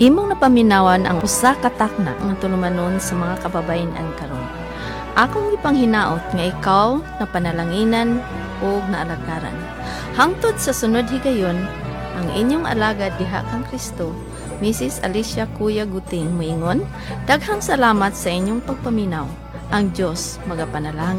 Imong napaminawan ang usa ka takna nga tulumanon sa mga kababayen-an karon. Akong ipanghinaot nga ikaw na panalanginan o naalagaran. Hangtod sa sunod higayon, ang inyong alagad diha kang Kristo, Mrs. Alicia Kuya Guting moingon, daghang salamat sa inyong pagpaminaw. Ang Diyos magapanalangin